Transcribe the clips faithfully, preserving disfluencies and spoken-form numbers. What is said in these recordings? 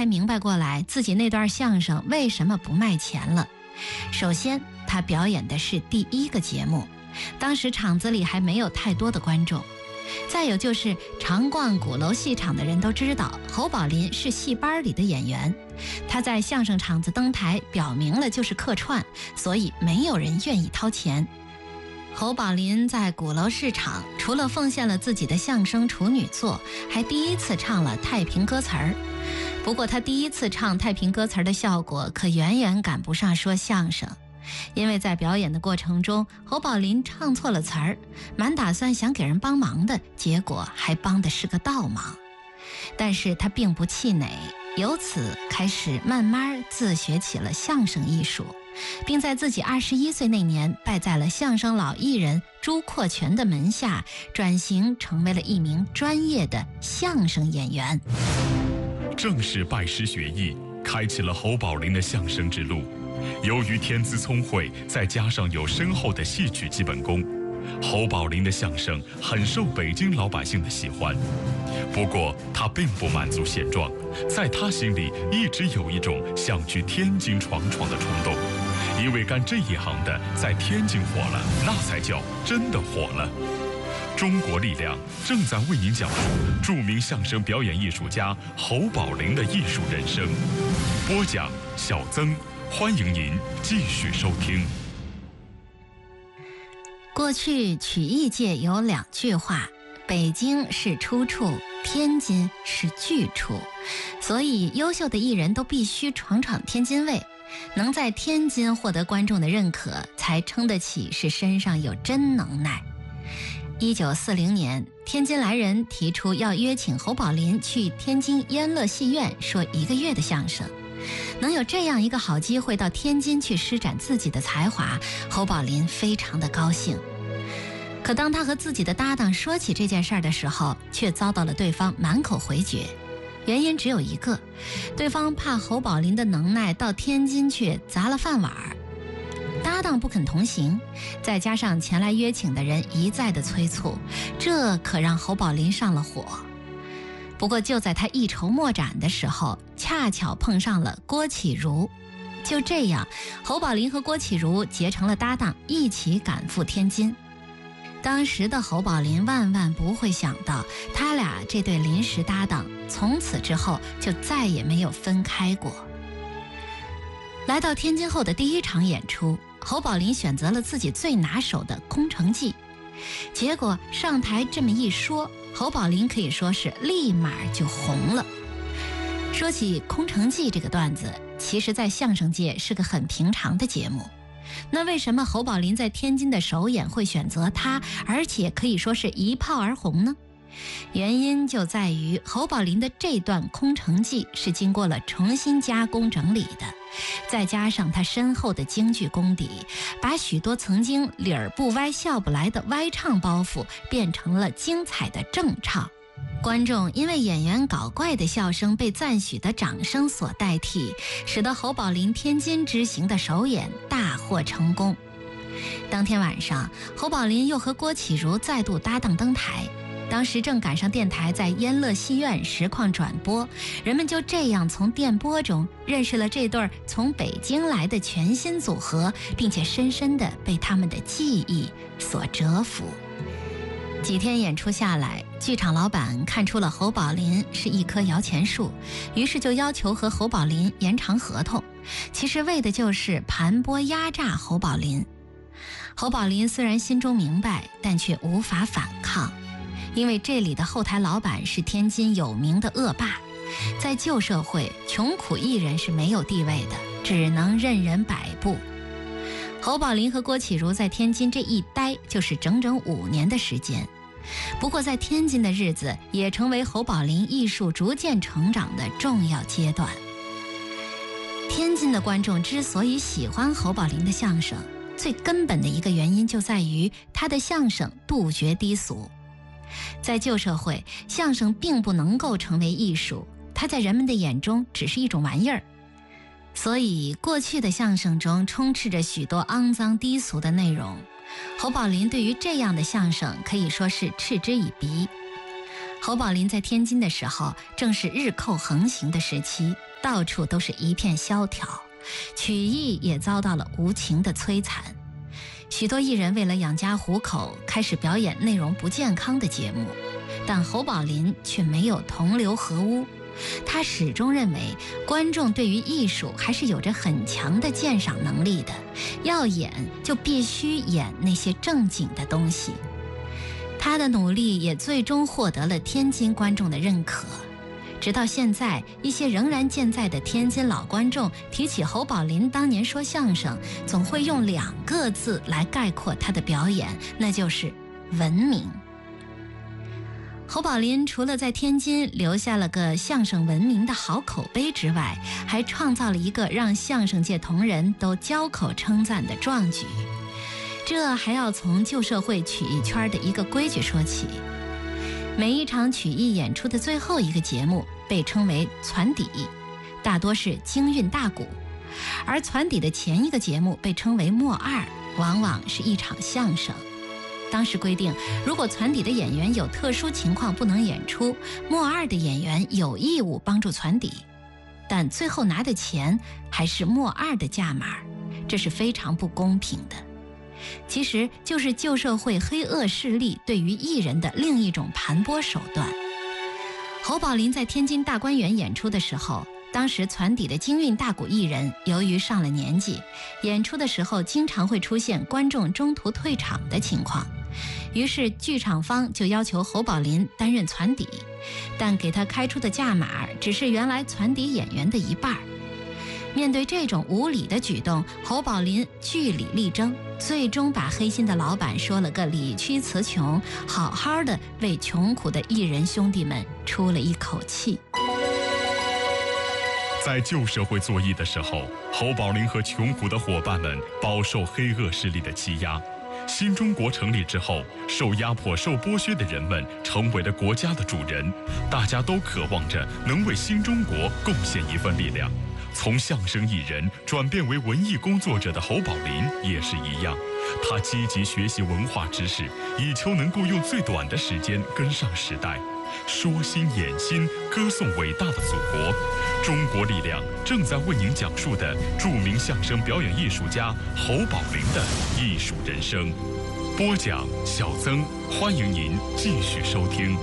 才明白过来自己那段相声为什么不卖钱了。首先，他表演的是第一个节目，当时场子里还没有太多的观众。再有就是常逛鼓楼戏场的人都知道，侯宝林是戏班里的演员，他在相声场子登台表明了就是客串，所以没有人愿意掏钱。侯宝林在鼓楼市场除了奉献了自己的相声处女作，还第一次唱了太平歌词儿。不过他第一次唱太平歌词儿的效果可远远赶不上说相声，因为在表演的过程中，侯宝林唱错了词儿，满打算想给人帮忙的，结果还帮的是个倒忙。但是他并不气馁，由此开始慢慢自学起了相声艺术，并在自己二十一岁那年拜在了相声老艺人朱阔全的门下，转型成为了一名专业的相声演员。 正是拜师学艺，开启了侯宝林的相声之路。由于天资聪慧，再加上有深厚的戏曲基本功，侯宝林的相声很受北京老百姓的喜欢。不过他并不满足现状，在他心里一直有一种想去天津闯闯的冲动，因为干这一行的在天津火了，那才叫真的火了。中国力量正在为您讲述著名相声表演艺术家侯宝林的艺术人生。播讲小曾，欢迎您继续收听。 过去曲艺界有两句话，北京是出处，天津是去处，所以优秀的艺人都必须闯闯天津卫，能在天津获得观众的认可，才称得起是身上有真能耐。一九四零年，天津来人提出要约请侯宝林去天津燕乐戏院说一个月的相声。能有这样一个好机会到天津去施展自己的才华，侯宝林非常的高兴。可当他和自己的搭档说起这件事儿的时候，却遭到了对方满口回绝。原因只有一个，对方怕侯宝林的能耐到天津去砸了饭碗儿。搭档不肯同行，再加上前来约请的人一再的催促，这可让侯宝林上了火。不过就在他一筹莫展的时候，恰巧碰上了郭启儒。就这样，侯宝林和郭启儒结成了搭档，一起赶赴天津。当时的侯宝林万万不会想到，他俩这对临时搭档从此之后就再也没有分开过。来到天津后的第一场演出，侯宝林选择了自己最拿手的《空城计》，结果上台这么一说，侯宝林可以说是立马就红了。说起《空城计》这个段子，其实在相声界是个很平常的节目。那为什么侯宝林在天津的首演会选择他，而且可以说是一炮而红呢？原因就在于侯宝林的这段《空城计》是经过了重新加工整理的，再加上他深厚的京剧功底，把许多曾经理儿不歪笑不来的歪唱包袱变成了精彩的正唱。观众因为演员搞怪的笑声被赞许的掌声所代替，使得侯宝林天津之行的首演大获成功。当天晚上，侯宝林又和郭启儒再度搭档登台，当时正赶上电台在燕乐戏院实况转播，人们就这样从电波中认识了这对从北京来的全新组合，并且深深地被他们的技艺所折服。几天演出下来，剧场老板看出了侯宝林是一棵摇钱树，于是就要求和侯宝林延长合同，其实为的就是盘剥压榨侯宝林。侯宝林虽然心中明白，但却无法反抗，因为这里的后台老板是天津有名的恶霸，在旧社会，穷苦艺人是没有地位的，只能任人摆布。侯宝林和郭启儒在天津这一待就是整整五年的时间。不过在天津的日子也成为侯宝林艺术逐渐成长的重要阶段。天津的观众之所以喜欢侯宝林的相声，最根本的一个原因就在于他的相声杜绝低俗。在旧社会，相声并不能够成为艺术，它在人们的眼中只是一种玩意儿。所以过去的相声中充斥着许多肮脏低俗的内容，侯宝林对于这样的相声可以说是嗤之以鼻。侯宝林在天津的时候正是日寇横行的时期， 到处都是一片萧条，曲艺也遭到了无情的摧残。许多艺人为了养家糊口，开始表演内容不健康的节目，但侯宝林却没有同流合污。他始终认为，观众对于艺术还是有着很强的鉴赏能力的，要演就必须演那些正经的东西。他的努力也最终获得了天津观众的认可。直到现在，一些仍然健在的天津老观众提起侯宝林当年说相声，总会用两个字来概括他的表演，那就是文明。侯宝林除了在天津留下了个相声文明的好口碑之外，还创造了一个让相声界同仁都交口称赞的壮举。这还要从旧社会曲艺圈的一个规矩说起。每一场曲艺演出的最后一个节目被称为攒底，大多是京韵大鼓，而攒底的前一个节目被称为末二，往往是一场相声。当时规定，如果攒底的演员有特殊情况不能演出，末二的演员有义务帮助攒底，但最后拿的钱还是末二的价码，这是非常不公平的。其实就是旧社会黑恶势力对于艺人的另一种盘剥手段。侯宝林在天津大观园演出的时候，当时攒底的京韵大鼓艺人由于上了年纪，演出的时候经常会出现观众中途退场的情况，于是剧场方就要求侯宝林担任攒底，但给他开出的价码只是原来攒底演员的一半。面对这种无理的举动，侯宝林据理力争，最终把黑心的老板说了个理屈词穷，好好的为穷苦的艺人兄弟们出了一口气。 在旧社会做艺的时候，侯宝林和穷苦的伙伴们饱受黑恶势力的欺压。新中国成立之后，受压迫、受剥削的人们成为了国家的主人，大家都渴望着能为新中国贡献一份力量。从相声艺人转变为文艺工作者的侯宝林也是一样，他积极学习文化知识，以求能够用最短的时间跟上时代，说新演新，歌颂伟大的祖国。中国力量正在为您讲述的著名相声表演艺术家侯宝林的艺术人生。播讲小曾，欢迎您继续收听。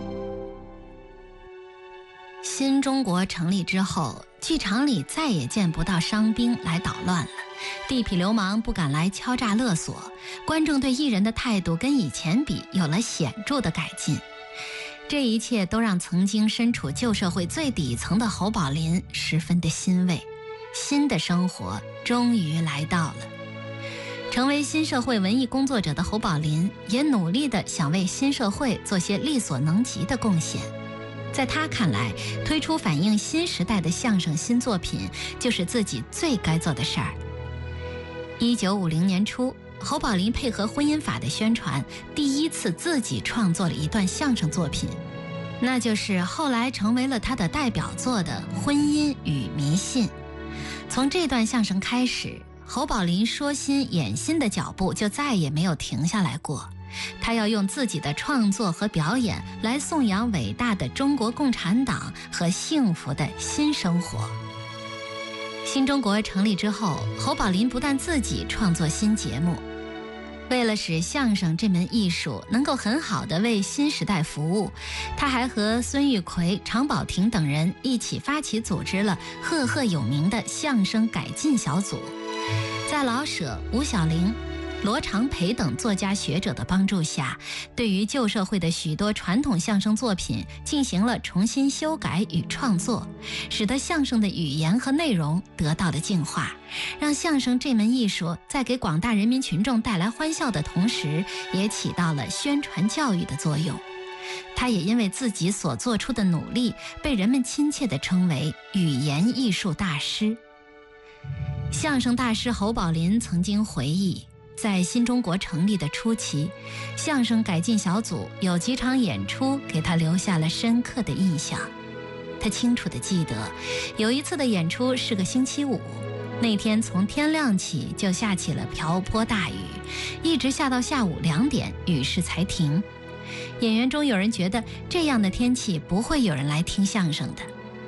新中国成立之后，剧场里再也见不到伤兵来捣乱了，地痞流氓不敢来敲诈勒索，观众对艺人的态度跟以前比有了显著的改进。这一切都让曾经身处旧社会最底层的侯宝林十分的欣慰，新的生活终于来到了。成为新社会文艺工作者的侯宝林也努力地想为新社会做些力所能及的贡献。在他看来，推出反映新时代的相声新作品就是自己最该做的事儿。一九五零年初，侯宝林配合婚姻法的宣传，第一次自己创作了一段相声作品，那就是后来成为了他的代表作的《婚姻与迷信》。从这段相声开始，侯宝林说新演新的脚步就再也没有停下来过。他要用自己的创作和表演来颂扬伟大的中国共产党和幸福的新生活。新中国成立之后，侯宝林不但自己创作新节目，为了使相声这门艺术能够很好地为新时代服务，他还和孙玉奎、常宝霆等人一起发起组织了赫赫有名的相声改进小组。在老舍、吴小玲、罗长培等作家学者的帮助下，对于旧社会的许多传统相声作品进行了重新修改与创作，使得相声的语言和内容得到了净化，让相声这门艺术在给广大人民群众带来欢笑的同时，也起到了宣传教育的作用。他也因为自己所做出的努力，被人们亲切地称为语言艺术大师。相声大师侯宝林曾经回忆，在新中国成立的初期，相声改进小组有几场演出给他留下了深刻的印象。他清楚地记得，有一次的演出是个星期五，那天从天亮起就下起了瓢泼大雨，一直下到下午两点，雨势才停。演员中有人觉得这样的天气不会有人来听相声的，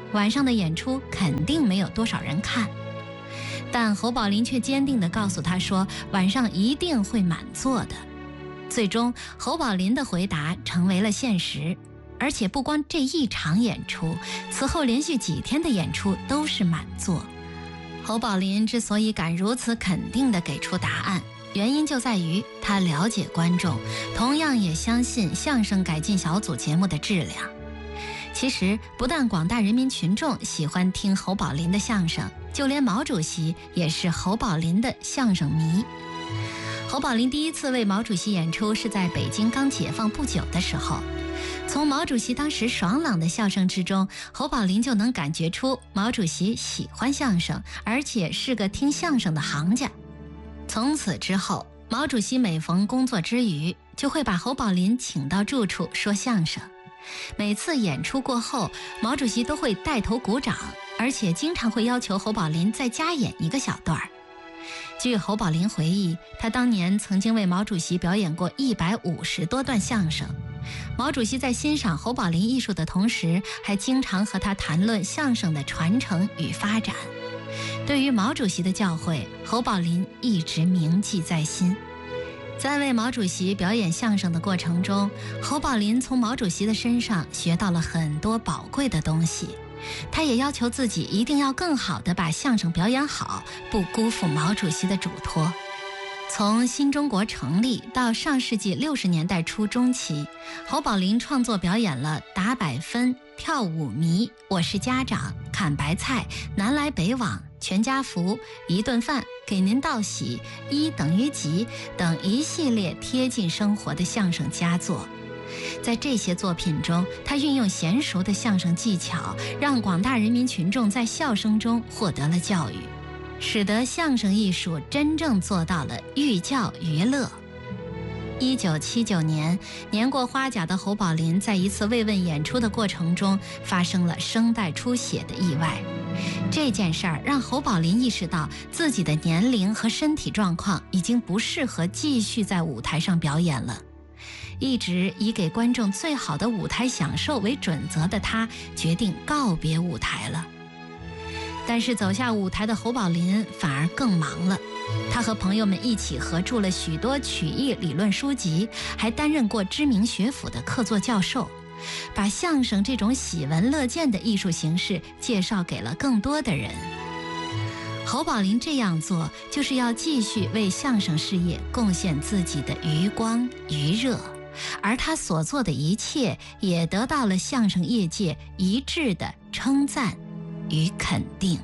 晚上的演出肯定没有多少人看。但侯宝林却坚定地告诉他说，晚上一定会满座的。最终，侯宝林的回答成为了现实，而且不光这一场演出，此后连续几天的演出都是满座。侯宝林之所以敢如此肯定地给出答案，原因就在于他了解观众，同样也相信相声改进小组节目的质量。其实，不但广大人民群众喜欢听侯宝林的相声，就连毛主席也是侯宝林的相声迷。侯宝林第一次为毛主席演出是在北京刚解放不久的时候，从毛主席当时爽朗的笑声之中，侯宝林就能感觉出毛主席喜欢相声，而且是个听相声的行家。从此之后，毛主席每逢工作之余，就会把侯宝林请到住处说相声。每次演出过后，毛主席都会带头鼓掌，而且经常会要求侯宝林再加演一个小段儿。据侯宝林回忆，他当年曾经为毛主席表演过一百五十多段相声。毛主席在欣赏侯宝林艺术的同时，还经常和他谈论相声的传承与发展。对于毛主席的教诲，侯宝林一直铭记在心。在为毛主席表演相声的过程中，侯宝林从毛主席的身上学到了很多宝贵的东西。他也要求自己一定要更好地把相声表演好，不辜负毛主席的嘱托。从新中国成立到上世纪六十年代初中期，侯宝林创作表演了打百分、跳舞迷、我是家长、砍白菜、南来北往、全家福、一顿饭、给您道喜、一等于几等一系列贴近生活的相声佳作。在这些作品中，他运用娴熟的相声技巧，让广大人民群众在笑声中获得了教育，使得相声艺术真正做到了寓教于乐。一九七九年，年过花甲的侯宝林在一次慰问演出的过程中发生了声带出血的意外。这件事儿让侯宝林意识到自己的年龄和身体状况已经不适合继续在舞台上表演了。一直以给观众最好的舞台享受为准则的他，决定告别舞台了。但是走下舞台的侯宝林反而更忙了，他和朋友们一起合著了许多曲艺理论书籍，还担任过知名学府的客座教授，把相声这种喜闻乐见的艺术形式介绍给了更多的人。侯宝林这样做，就是要继续为相声事业贡献自己的余光余热，而他所做的一切也得到了相声业界一致的称赞与肯定。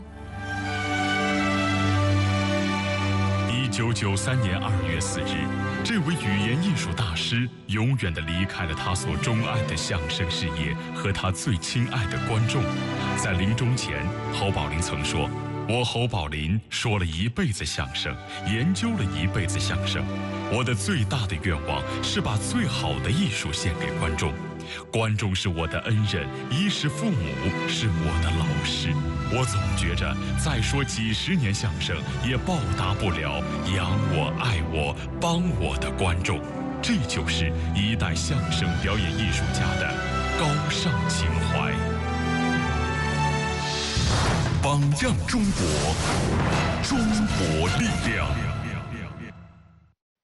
一九九三年二月四日，这位语言艺术大师永远地离开了他所钟爱的相声事业和他最亲爱的观众。在临终前，侯宝林曾说：“我侯宝林说了一辈子相声，研究了一辈子相声，我的最大的愿望是把最好的艺术献给观众。观众是我的恩人，衣食父母是我的老师。我总觉着再说几十年相声也报答不了养我、爱我、帮我的观众。这就是一代相声表演艺术家的高尚情怀。”榜样中国，中国力量。